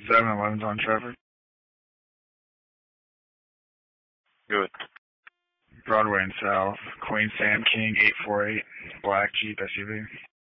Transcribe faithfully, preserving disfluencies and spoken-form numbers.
seven eleven's on traffic. Good. Broadway and South. Queen Sam King eight four eight. Black Jeep S U V.